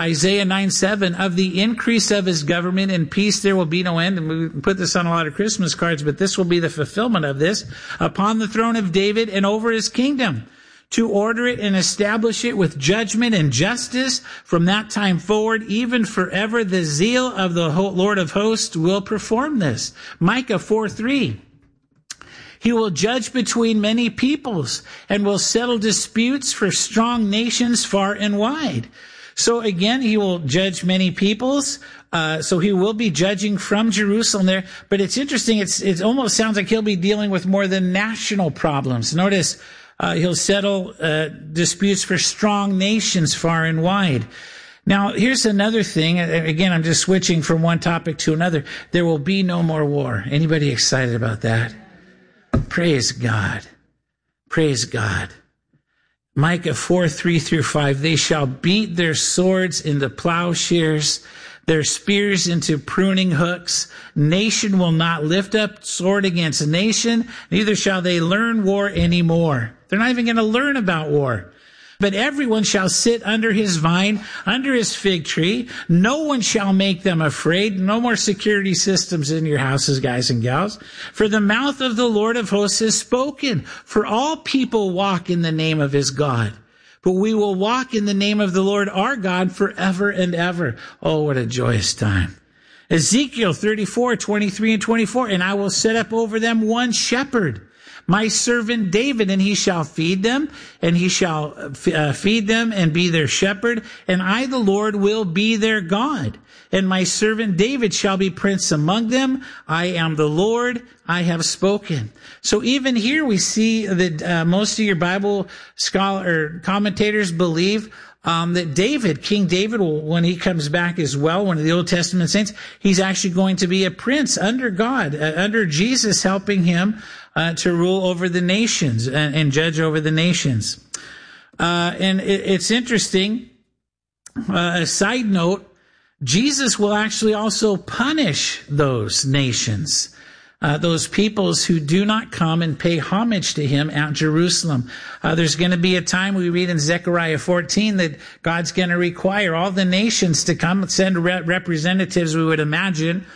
Isaiah 9:7, of the increase of his government and peace there will be no end. And we put this on a lot of Christmas cards, but this will be the fulfillment of this. Upon the throne of David and over his kingdom, to order it and establish it with judgment and justice from that time forward, even forever. The zeal of the Lord of hosts will perform this. Micah 4:3. He will judge between many peoples and will settle disputes for strong nations far and wide. So again, he will judge many peoples. So he will be judging from Jerusalem there. But it's interesting. It almost sounds like he'll be dealing with more than national problems. Notice, he'll settle disputes for strong nations far and wide. Now, here's another thing. Again, I'm just switching from one topic to another. There will be no more war. Anybody excited about that? Praise God. Praise God. Micah 4:3-5. They shall beat their swords into plowshares, their spears into pruning hooks. Nation will not lift up sword against nation, neither shall they learn war anymore. They're not even going to learn about war. But everyone shall sit under his vine, under his fig tree. No one shall make them afraid. No more security systems in your houses, guys and gals. For the mouth of the Lord of hosts has spoken. For all people walk in the name of his God. But we will walk in the name of the Lord our God forever and ever. Oh, what a joyous time. Ezekiel 34:23-24. And I will set up over them one shepherd, my servant David, and he shall feed them, and he shall feed them and be their shepherd, and I, the Lord, will be their God. And my servant David shall be prince among them. I am the Lord, I have spoken. So even here we see that most of your Bible commentators believe that David, King David, when he comes back as well, one of the Old Testament saints, he's actually going to be a prince under God, under Jesus, helping him to rule over the nations and judge over the nations. And it's interesting, a side note, Jesus will actually also punish those nations, those peoples who do not come and pay homage to him at Jerusalem. There's going to be a time, we read in Zechariah 14, that God's going to require all the nations to come, send representatives, we would imagine.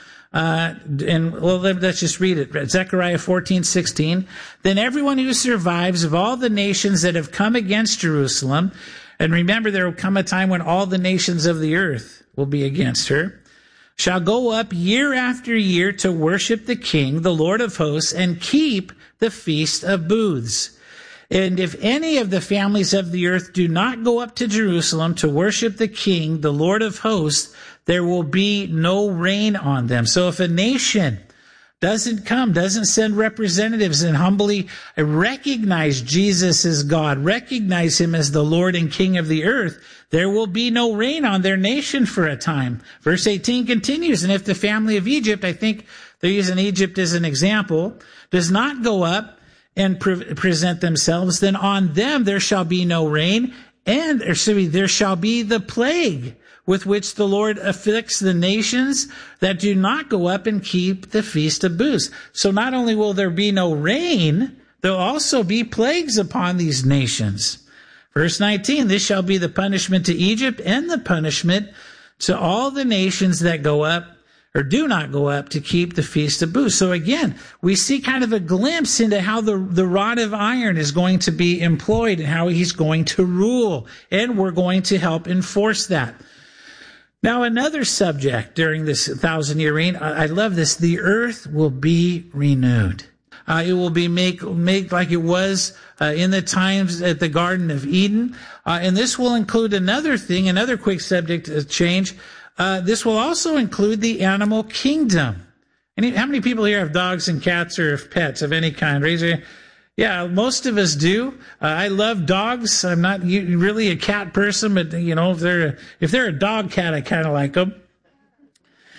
Let's just read it. Zechariah 14:16. Then everyone who survives of all the nations that have come against Jerusalem, and remember there will come a time when all the nations of the earth will be against her, shall go up year after year to worship the King, the Lord of hosts, and keep the Feast of Booths. And if any of the families of the earth do not go up to Jerusalem to worship the King, the Lord of hosts, there will be no rain on them. So if a nation doesn't come, doesn't send representatives and humbly recognize Jesus as God, recognize him as the Lord and King of the earth, there will be no rain on their nation for a time. Verse 18 continues, and if the family of Egypt, I think they're using Egypt as an example, does not go up and present themselves, then on them there shall be no rain, and there shall be the plague with which the Lord afflicts the nations that do not go up and keep the Feast of Booths. So not only will there be no rain, there'll also be plagues upon these nations. Verse 19, this shall be the punishment to Egypt and the punishment to all the nations that go up or do not go up to keep the Feast of Booths. So again, we see kind of a glimpse into how the rod of iron is going to be employed and how he's going to rule. And we're going to help enforce that. Now, another subject during this 1,000-year reign, I love this, the earth will be renewed. It will be made like it was in the times at the Garden of Eden. And this will include another thing, another quick subject change. This will also include the animal kingdom. How many people here have dogs and cats or have pets of any kind? Raise your hand. Yeah, most of us do. I love dogs. I'm not really a cat person, but if they're a dog cat, I kind of like them.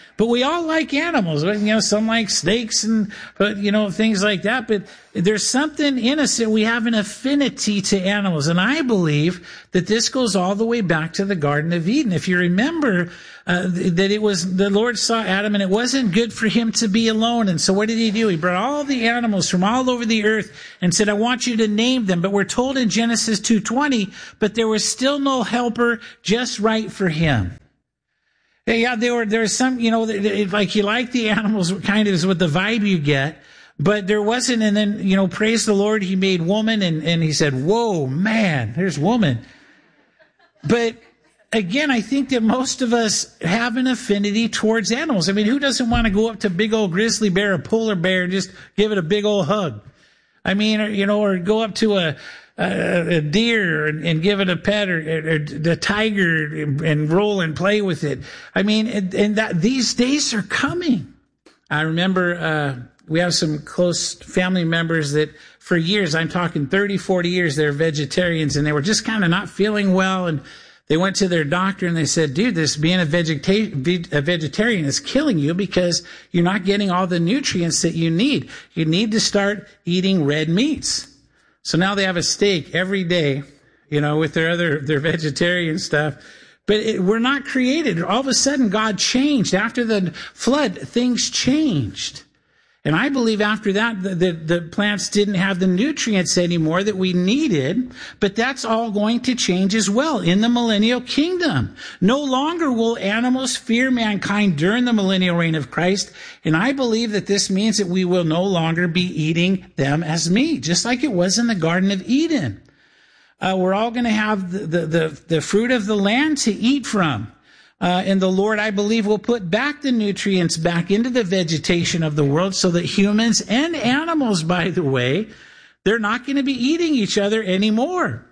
But we all like animals. Some like snakes and, things like that. But there's something in us that we have an affinity to animals. And I believe that this goes all the way back to the Garden of Eden. If you remember, that it was, the Lord saw Adam and it wasn't good for him to be alone. And so what did he do? He brought all the animals from all over the earth and said, I want you to name them. But we're told in Genesis 2:20, but there was still no helper just right for him. Yeah, there was some, like you like the animals, kind of is what the vibe you get, but there wasn't. And then, praise the Lord, he made woman and he said, whoa, man, there's woman. But again, I think that most of us have an affinity towards animals. I mean, who doesn't want to go up to a big old grizzly bear, a polar bear, and just give it a big old hug? I mean, or go up to a deer and give it a pet, or the tiger and roll and play with it. I mean, and that these days are coming. I remember, we have some close family members that for years, I'm talking 30, 40 years, they're vegetarians and they were just kind of not feeling well. And they went to their doctor and they said, dude, this being a vegetarian is killing you because you're not getting all the nutrients that you need. You need to start eating red meats. So now they have a steak every day, with their vegetarian stuff. But we're not created. All of a sudden, God changed. After the flood, things changed. And I believe after that, the plants didn't have the nutrients anymore that we needed. But that's all going to change as well in the millennial kingdom. No longer will animals fear mankind during the millennial reign of Christ. And I believe that this means that we will no longer be eating them as meat, just like it was in the Garden of Eden. We're all going to have the fruit of the land to eat from. And the Lord, I believe, will put back the nutrients back into the vegetation of the world so that humans and animals, by the way, they're not going to be eating each other anymore.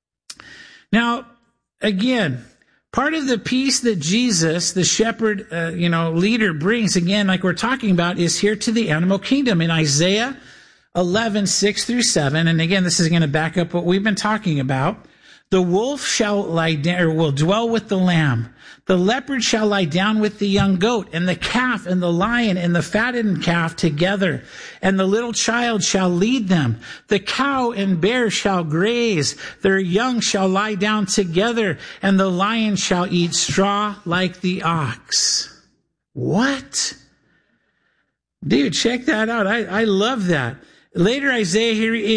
Now, again, part of the peace that Jesus, the shepherd, leader brings, again, like we're talking about, is here to the animal kingdom. In Isaiah 11, 6 through 7, and again, this is going to back up what we've been talking about. The wolf shall lie down, or will dwell with the lamb. The leopard shall lie down with the young goat, and the calf and the lion and the fattened calf together. And the little child shall lead them. The cow and bear shall graze. Their young shall lie down together, and the lion shall eat straw like the ox. What? Dude, check that out. I love that. Later, Isaiah,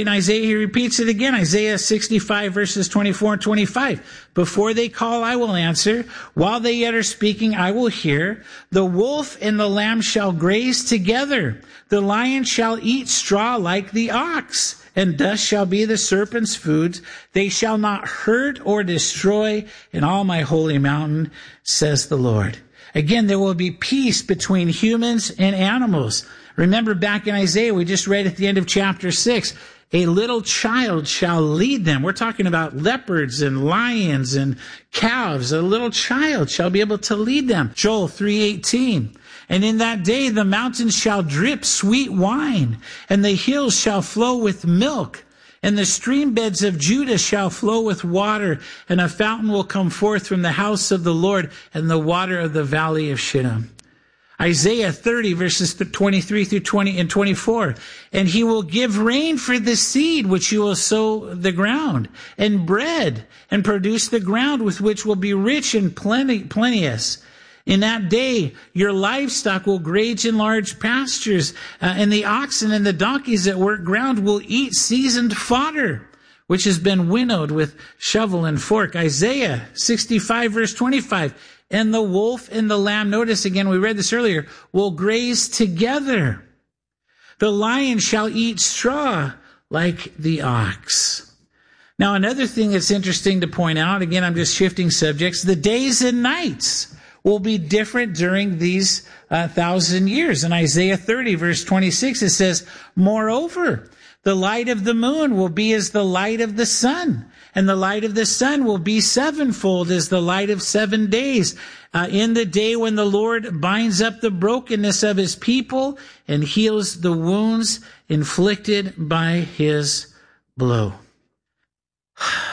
he repeats it again. Isaiah 65 verses 24 and 25. Before they call, I will answer. While they yet are speaking, I will hear. The wolf and the lamb shall graze together. The lion shall eat straw like the ox. And dust shall be the serpent's food. They shall not hurt or destroy in all my holy mountain, says the Lord. Again, there will be peace between humans and animals. Remember back in Isaiah, we just read at the end of chapter 6, a little child shall lead them. We're talking about leopards and lions and calves. A little child shall be able to lead them. Joel 3:18. And in that day the mountains shall drip sweet wine, and the hills shall flow with milk. And the stream beds of Judah shall flow with water, and a fountain will come forth from the house of the Lord, and the water of the valley of Shittim. Isaiah 30 verses 23 through 20 and 24. And he will give rain for the seed which you will sow the ground, and bread, and produce the ground with which will be rich and plenteous. In that day, your livestock will graze in large pastures, and the oxen and the donkeys that work ground will eat seasoned fodder, which has been winnowed with shovel and fork. Isaiah 65 verse 25. And the wolf and the lamb, notice again, we read this earlier, will graze together. The lion shall eat straw like the ox. Now, another thing that's interesting to point out, again, I'm just shifting subjects, the days and nights will be different during these 1,000 years. In Isaiah 30, verse 26, it says, moreover, the light of the moon will be as the light of the sun, and the light of the sun will be sevenfold as the light of 7 days, in the day when the Lord binds up the brokenness of his people and heals the wounds inflicted by his blow.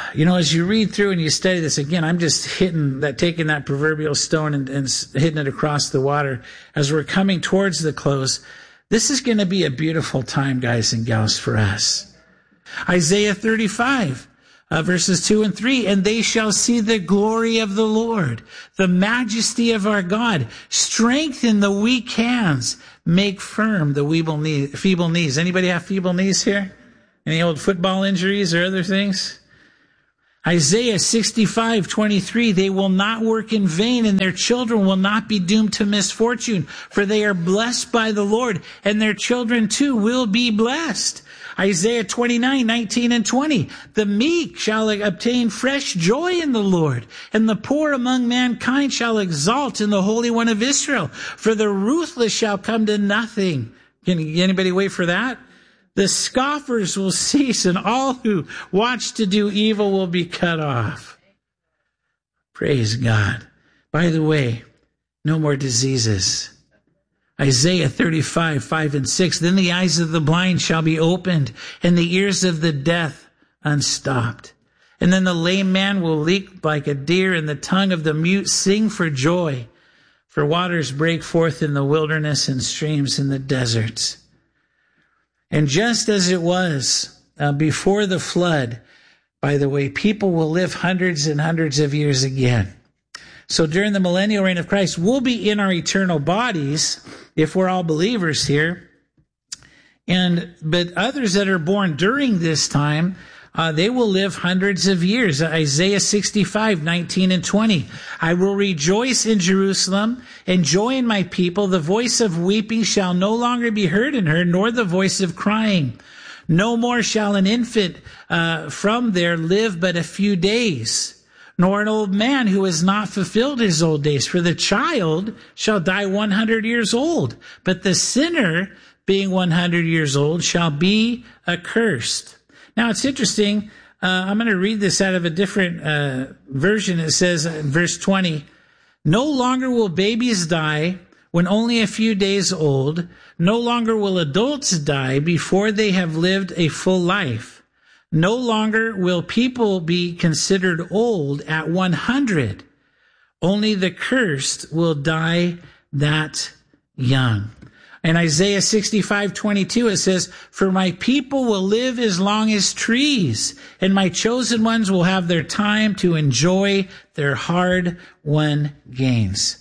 as you read through and you study this, again, I'm just taking that proverbial stone and hitting it across the water as we're coming towards the close. This is going to be a beautiful time, guys and gals, for us. Isaiah 35, verses 2 and 3, and they shall see the glory of the Lord, the majesty of our God. Strengthen the weak hands, make firm the feeble knees. Anybody have feeble knees here? Any old football injuries or other things? Isaiah 65:23, they will not work in vain, and their children will not be doomed to misfortune, for they are blessed by the Lord, and their children too will be blessed. Isaiah 29:19 and 20, the meek shall obtain fresh joy in the Lord, and the poor among mankind shall exalt in the Holy One of Israel, for the ruthless shall come to nothing. Can anybody wait for that? The scoffers will cease, and all who watch to do evil will be cut off. Praise God. By the way, no more diseases. Isaiah 35:5 and 6, then the eyes of the blind shall be opened, and the ears of the deaf unstopped. And then the lame man will leap like a deer, and the tongue of the mute sing for joy. For waters break forth in the wilderness and streams in the deserts. And just as it was before the flood, by the way, people will live hundreds and hundreds of years again. So during the millennial reign of Christ, we'll be in our eternal bodies if we're all believers here. But others that are born during this time, they will live hundreds of years. Isaiah 65:19 and 20. I will rejoice in Jerusalem and joy in my people. The voice of weeping shall no longer be heard in her, nor the voice of crying. No more shall an infant from there live but a few days, nor an old man who has not fulfilled his old days. For the child shall die 100 years old, but the sinner, being 100 years old, shall be accursed. Now, it's interesting. I'm going to read this out of a different version. It says in verse 20, no longer will babies die when only a few days old. No longer will adults die before they have lived a full life. No longer will people be considered old at 100. Only the cursed will die that young. In Isaiah 65:22, it says, for my people will live as long as trees, and my chosen ones will have their time to enjoy their hard-won gains.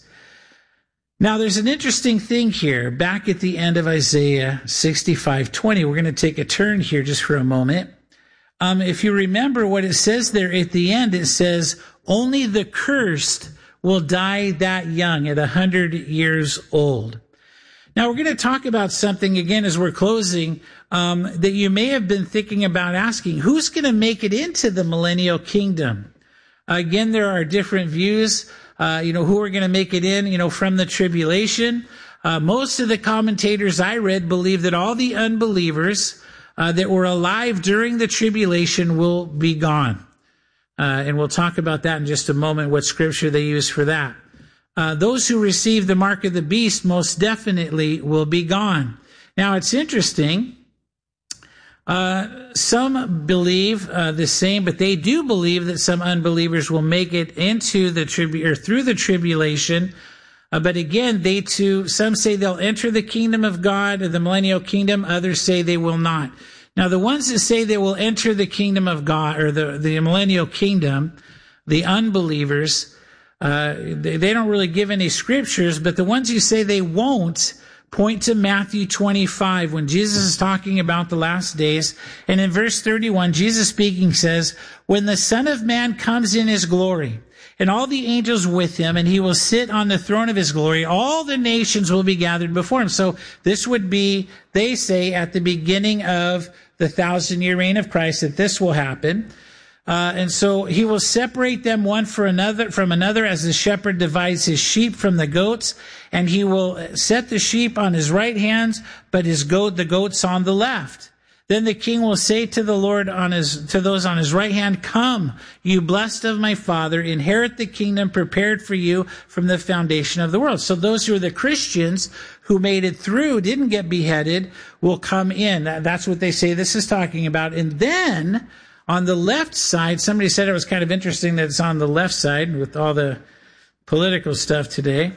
Now, there's an interesting thing here. Back at the end of Isaiah 65:20, we're going to take a turn here just for a moment. If you remember what it says there at the end, it says, only the cursed will die that young at 100 years old. Now, we're going to talk about something again as we're closing that you may have been thinking about asking. Who's going to make it into the millennial kingdom? Again, there are different views, who are going to make it in, from the tribulation. Most of the commentators I read believe that all the unbelievers that were alive during the tribulation will be gone. And we'll talk about that in just a moment, what scripture they use for that. Those who receive the mark of the beast most definitely will be gone. Now, it's interesting. Some believe the same, but they do believe that some unbelievers will make it into the through the tribulation. But again, they too, some say they'll enter the kingdom of God, or the millennial kingdom. Others say they will not. Now, the ones that say they will enter the kingdom of God, or the millennial kingdom, the unbelievers, they don't really give any scriptures, but the ones who say they won't point to Matthew 25 when Jesus is talking about the last days. And in verse 31, Jesus speaking says, when the Son of Man comes in his glory and all the angels with him, and he will sit on the throne of his glory, all the nations will be gathered before him. So this would be, they say, at the beginning of the 1,000-year reign of Christ, that this will happen. And so he will separate them one from another as the shepherd divides his sheep from the goats, and he will set the sheep on his right hand, but the goats on the left. Then the king will say to the Lord to those on his right hand, come, you blessed of my Father, inherit the kingdom prepared for you from the foundation of the world. So those who are the Christians who made it through, didn't get beheaded, will come in. That's what they say this is talking about. And then On the left side, somebody said it was kind of interesting that it's on the left side with all the political stuff today.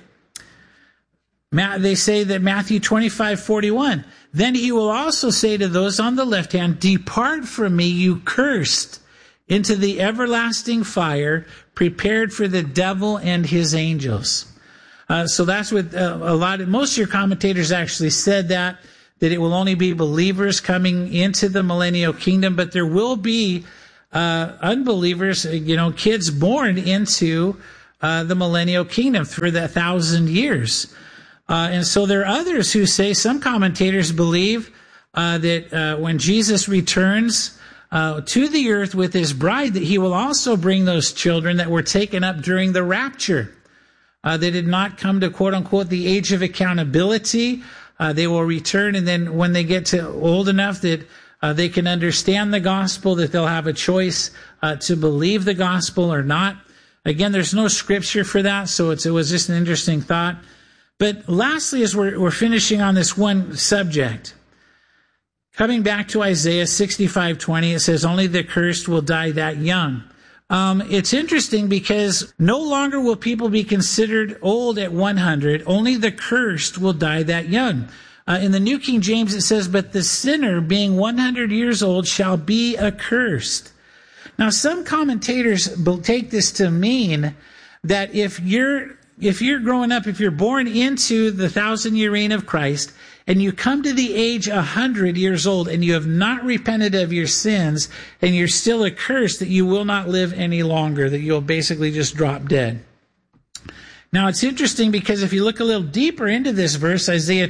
They say that Matthew 25:41. Then he will also say to those on the left hand, depart from me, you cursed, into the everlasting fire prepared for the devil and his angels. So that's what most of your commentators actually said that it will only be believers coming into the millennial kingdom, but there will be unbelievers, kids born into the millennial kingdom through the 1,000 years. And so there are others who say, some commentators believe that when Jesus returns to the earth with his bride, that he will also bring those children that were taken up during the rapture. They did not come to, quote unquote, the age of accountability. They will return, and then when they get to old enough that they can understand the gospel, that they'll have a choice to believe the gospel or not. Again, there's no scripture for that, so it was just an interesting thought. But lastly, as we're finishing on this one subject, coming back to Isaiah 65:20, it says, only the cursed will die that young. It's interesting because no longer will people be considered old at 100. Only the cursed will die that young. In the New King James, it says, but the sinner being 100 years old shall be accursed. Now, some commentators take this to mean that if you're growing up, if you're born into the 1,000-year reign of Christ, and you come to the age 100 years old, and you have not repented of your sins, and you're still accursed, that you will not live any longer, that you'll basically just drop dead. Now, it's interesting because if you look a little deeper into this verse, Isaiah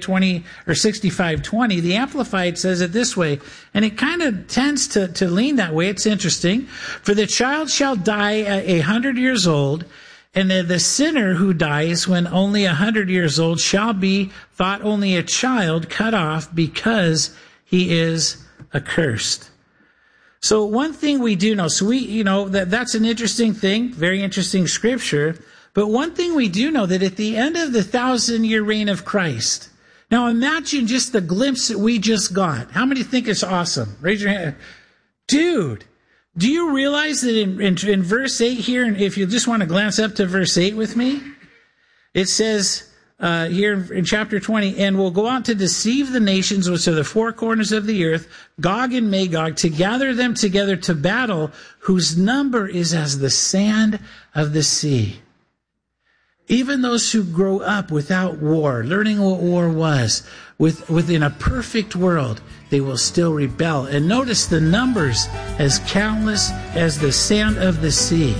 65:20, the Amplified says it this way, and it kind of tends to lean that way. It's interesting. For the child shall die at 100 years old, and the sinner who dies when only 100 years old shall be thought only a child, cut off because he is accursed. So one thing we do know, that's an interesting thing, very interesting scripture. But one thing we do know, that at the end of the 1,000-year reign of Christ, now imagine just the glimpse that we just got. How many think it's awesome? Raise your hand. Dude, do you realize that in verse 8 here, and if you just want to glance up to verse 8 with me, it says here in chapter 20, and will go out to deceive the nations which are the four corners of the earth, Gog and Magog, to gather them together to battle, whose number is as the sand of the sea. Even those who grow up without war, learning what war was, within a perfect world, they will still rebel. And notice the numbers as countless as the sand of the sea.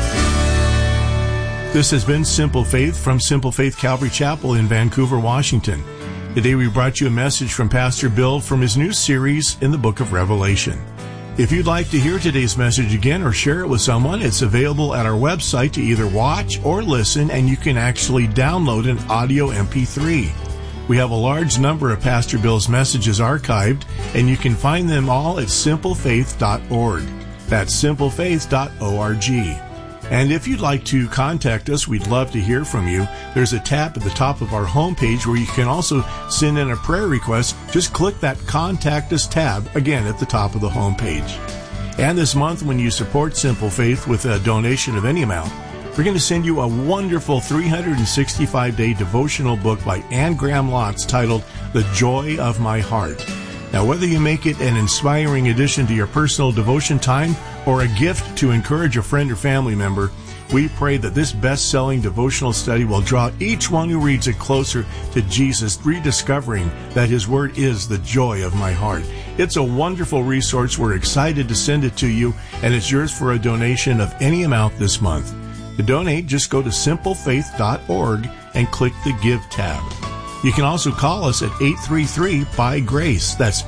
This has been Simple Faith from Simple Faith Calvary Chapel in Vancouver, Washington. Today we brought you a message from Pastor Bill from his new series in the book of Revelation. If you'd like to hear today's message again or share it with someone, it's available at our website to either watch or listen, and you can actually download an audio MP3. We have a large number of Pastor Bill's messages archived, and you can find them all at simplefaith.org. That's simplefaith.org. And if you'd like to contact us, we'd love to hear from you. There's a tab at the top of our homepage where you can also send in a prayer request. Just click that Contact Us tab, again, at the top of the homepage. And this month, when you support Simple Faith with a donation of any amount, we're going to send you a wonderful 365-day devotional book by Anne Graham Lotz titled The Joy of My Heart. Now, whether you make it an inspiring addition to your personal devotion time or a gift to encourage a friend or family member, we pray that this best-selling devotional study will draw each one who reads it closer to Jesus, rediscovering that His Word is the joy of my heart. It's a wonderful resource. We're excited to send it to you, and it's yours for a donation of any amount this month. To donate, just go to simplefaith.org and click the Give tab. You can also call us at 833-BY-GRACE. That's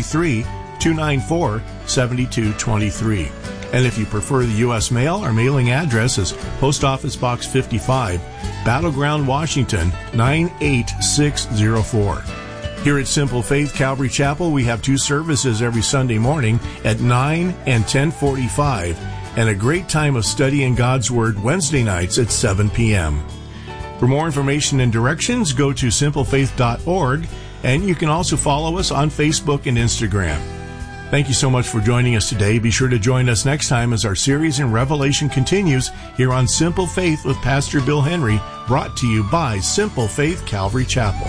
833-294-7223. And if you prefer the U.S. mail, our mailing address is Post Office Box 55, Battleground, Washington, 98604. Here at Simple Faith Calvary Chapel, we have two services every Sunday morning at 9 and 10:45, and a great time of studying God's Word Wednesday nights at 7 p.m. For more information and directions, go to simplefaith.org, and you can also follow us on Facebook and Instagram. Thank you so much for joining us today. Be sure to join us next time as our series in Revelation continues here on Simple Faith with Pastor Bill Henry, brought to you by Simple Faith Calvary Chapel.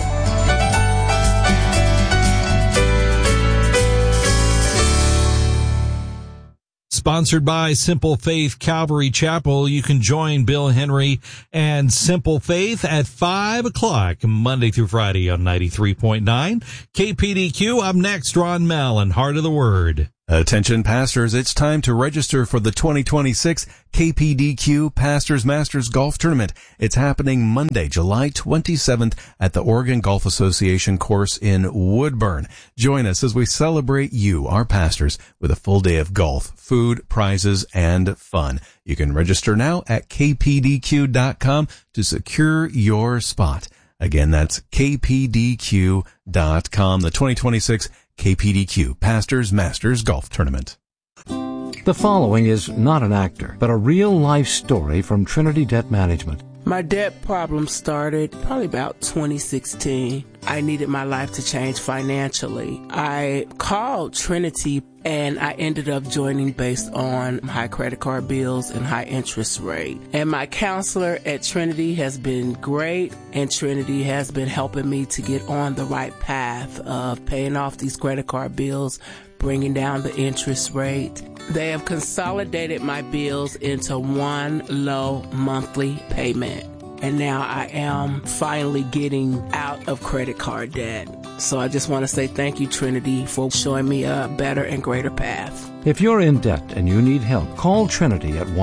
Sponsored by Simple Faith Calvary Chapel. You can join Bill Henry and Simple Faith at 5 o'clock Monday through Friday on 93.9 KPDQ. Up next, Ron Mallon, Heart of the Word. Attention pastors, it's time to register for the 2026 KPDQ Pastors Masters Golf Tournament. It's happening Monday, July 27th at the Oregon Golf Association course in Woodburn. Join us as we celebrate you, our pastors, with a full day of golf, food, prizes, and fun. You can register now at kpdq.com to secure your spot. Again, that's kpdq.com, the 2026 KPDQ Pastors Masters Golf Tournament. The following is not an actor, but a real-life story from Trinity Debt Management. My debt problem started probably about 2016. I needed my life to change financially. I called Trinity and I ended up joining based on high credit card bills and high interest rate. And my counselor at Trinity has been great, and Trinity has been helping me to get on the right path of paying off these credit card bills, bringing down the interest rate. They have consolidated my bills into one low monthly payment. And now I am finally getting out of credit card debt. So I just want to say thank you, Trinity, for showing me a better and greater path. If you're in debt and you need help, call Trinity at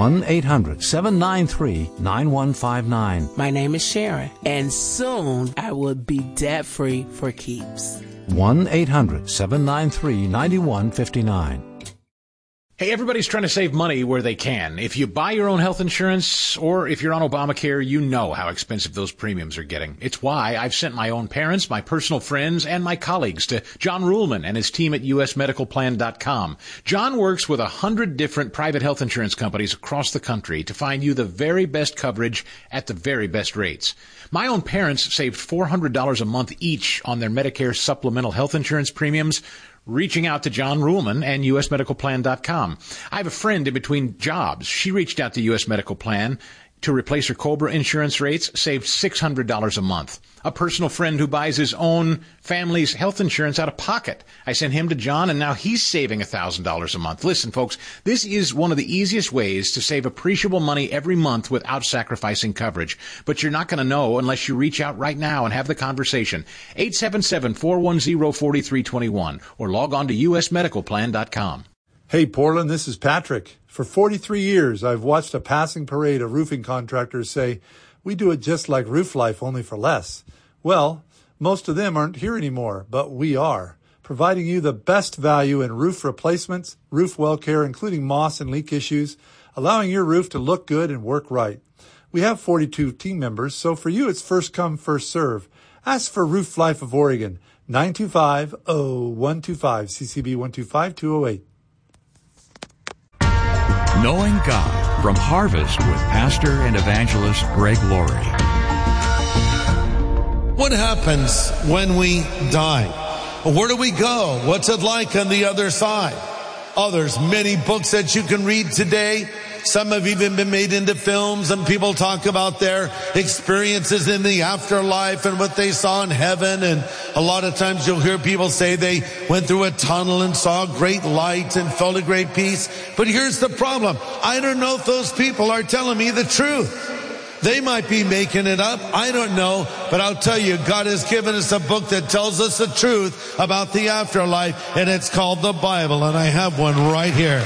1-800-793-9159. My name is Sharon, and soon I will be debt-free for keeps. 1-800-793-9159. Hey, everybody's trying to save money where they can. If you buy your own health insurance or if you're on Obamacare, you know how expensive those premiums are getting. It's why I've sent my own parents, my personal friends, and my colleagues to John Ruhlman and his team at usmedicalplan.com. John works with 100 different private health insurance companies across the country to find you the very best coverage at the very best rates. My own parents saved $400 a month each on their Medicare supplemental health insurance premiums, reaching out to John Ruhlman and usmedicalplan.com. I have a friend in between jobs. She reached out to US Medical Plan to replace her COBRA insurance rates, saved $600 a month. A personal friend who buys his own family's health insurance out of pocket. I sent him to John, and now he's saving $1,000 a month. Listen, folks, this is one of the easiest ways to save appreciable money every month without sacrificing coverage. But you're not going to know unless you reach out right now and have the conversation. 877-410-4321 or log on to usmedicalplan.com. Hey, Portland, this is Patrick. For 43 years, I've watched a passing parade of roofing contractors say, we do it just like Roof Life, only for less. Well, most of them aren't here anymore, but we are, providing you the best value in roof replacements, roof well care, including moss and leak issues, allowing your roof to look good and work right. We have 42 team members, so for you, it's first come, first serve. Ask for Roof Life of Oregon, 925-0125, CCB 125208. Knowing God from Harvest with Pastor and Evangelist Greg Laurie. What happens when we die? Where do we go? What's it like on the other side? Oh, there's many books that you can read today. Some have even been made into films, and people talk about their experiences in the afterlife and what they saw in heaven. And a lot of times you'll hear people say they went through a tunnel and saw great light and felt a great peace. But here's the problem. I don't know if those people are telling me the truth. They might be making it up. I don't know. But I'll tell you, God has given us a book that tells us the truth about the afterlife, and it's called the Bible. And I have one right here.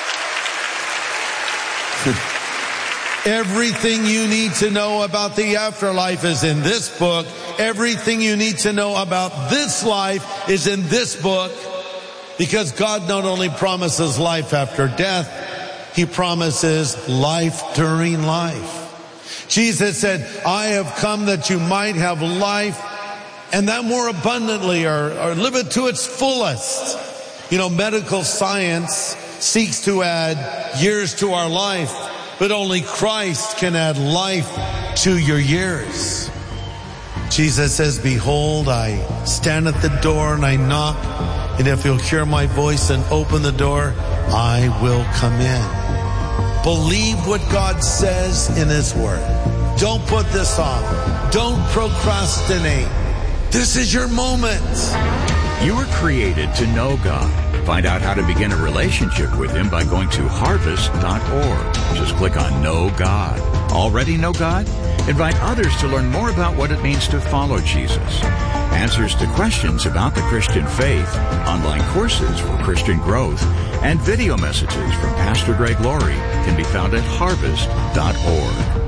Everything you need to know about the afterlife is in this book. Everything you need to know about this life is in this book. Because God not only promises life after death, He promises life during life. Jesus said, I have come that you might have life, and that more abundantly, or live it to its fullest. You know, medical science seeks to add years to our life, but only Christ can add life to your years. Jesus says, behold, I stand at the door and I knock. And if you'll hear my voice and open the door, I will come in. Believe what God says in His Word. Don't put this off. Don't procrastinate. This is your moment. You were created to know God. Find out how to begin a relationship with Him by going to harvest.org. Just click on Know God. Already know God? Invite others to learn more about what it means to follow Jesus. Answers to questions about the Christian faith, online courses for Christian growth, and video messages from Pastor Greg Laurie can be found at harvest.org.